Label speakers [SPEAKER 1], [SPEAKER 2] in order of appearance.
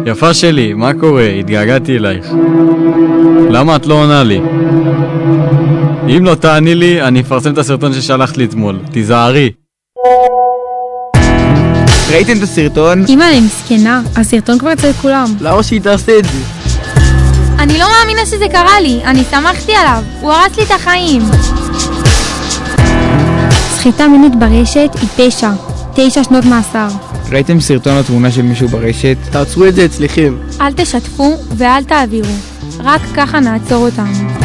[SPEAKER 1] יפה שלי, מה קורה? התגעגעתי אלייך. למה את לא עונה לי? אם לא תעני לי, אני אפרסם את הסרטון ששלחת לי אתמול. תיזהרי.
[SPEAKER 2] ראיתם את הסרטון?
[SPEAKER 3] אמא, אני מסכנה, הסרטון כבר אצל כולם.
[SPEAKER 2] למה שהיא תעשה את זה?
[SPEAKER 3] אני לא מאמינה שזה קרה לי, אני שמחתי עליו, הוא הרס לי את החיים. סחיטה מינית ברשת היא פשע, 9 שנות מאסר.
[SPEAKER 2] ראיתם סרטון או תמונה של מישהו ברשת?
[SPEAKER 4] תעצרו את זה אצלכם.
[SPEAKER 3] אל תשתפו ואל תעבירו, רק ככה נעצור אותם.